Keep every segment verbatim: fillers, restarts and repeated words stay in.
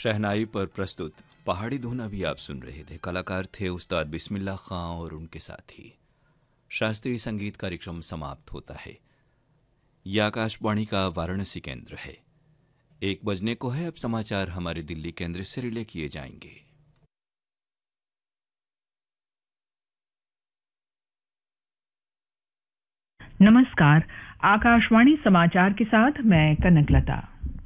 शहनाई पर प्रस्तुत पहाड़ी धुन अभी आप सुन रहे थे। कलाकार थे उस्ताद बिस्मिल्लाह खां और उनके साथी। शास्त्रीय संगीत कार्यक्रम समाप्त होता है। यह आकाशवाणी का वाराणसी केंद्र है। एक बजने को है। अब समाचार हमारे दिल्ली केंद्र से रिले किए जाएंगे। नमस्कार, आकाशवाणी समाचार के साथ मैं कनकलता।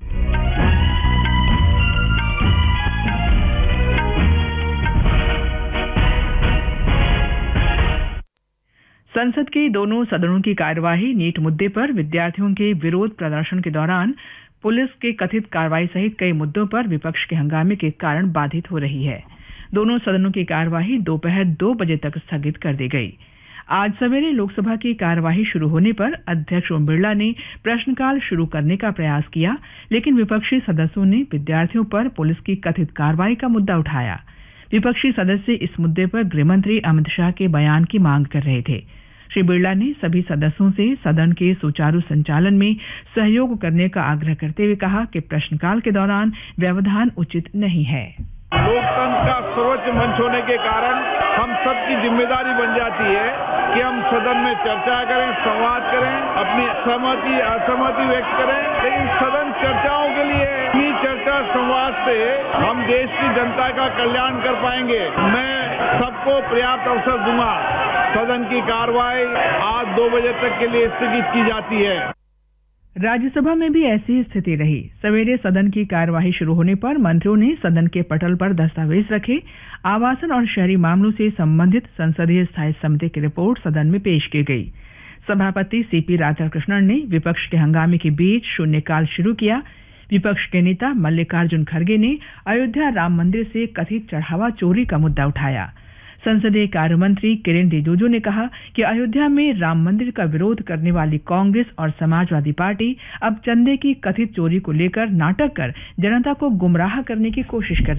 संसद के दोनों सदनों की कार्यवाही नीट मुद्दे पर विद्यार्थियों के विरोध प्रदर्शन के दौरान पुलिस के कथित कार्रवाई सहित कई मुद्दों पर विपक्ष के हंगामे के कारण बाधित हो रही है। दोनों सदनों की कार्यवाही दोपहर दो बजे तक स्थगित कर दी गई। आज सवेरे लोकसभा की कार्यवाही शुरू होने पर अध्यक्ष ओम बिरला ने प्रश्नकाल शुरू करने का प्रयास किया, लेकिन विपक्षी सदस्यों ने विद्यार्थियों पर पुलिस की कथित कार्रवाई का मुद्दा उठाया। विपक्षी सदस्य इस मुद्दे पर गृहमंत्री अमित शाह के बयान की मांग कर रहे थे। श्री बिरला ने सभी सदस्यों से सदन के सुचारू संचालन में सहयोग करने का आग्रह करते हुए कहा कि प्रश्नकाल के दौरान व्यवधान उचित नहीं है। लोकतंत्र का सर्वोच्च मंच होने के कारण हम सबकी जिम्मेदारी बन जाती है कि हम सदन में चर्चा करें, संवाद करें, अपनी सहमति असहमति व्यक्त करें, लेकिन सदन चर्चाओं के लिए ही चर्चा संवाद से हम देश की जनता का कल्याण कर पाएंगे। मैं सबको पर्याप्त अवसर दूंगा। सदन की कार्रवाई आज दो बजे तक के लिए स्थगित की जाती है। राज्यसभा में भी ऐसी स्थिति रही। सवेरे सदन की कार्यवाही शुरू होने पर मंत्रियों ने सदन के पटल पर दस्तावेज रखे। आवासन और शहरी मामलों से संबंधित संसदीय स्थायी समिति की रिपोर्ट सदन में पेश की गई। सभापति सीपी राधाकृष्णन ने विपक्ष के हंगामे के बीच शून्यकाल शुरू किया। विपक्ष के नेता मल्लिकार्जुन खड़गे ने अयोध्या राम मंदिर से कथित चढ़ावा चोरी का मुद्दा उठाया। संसदीय कार्य मंत्री किरेन रिजिजू ने कहा कि अयोध्या में राम मंदिर का विरोध करने वाली कांग्रेस और समाजवादी पार्टी अब चंदे की कथित चोरी को लेकर नाटक कर जनता को गुमराह करने की कोशिश कर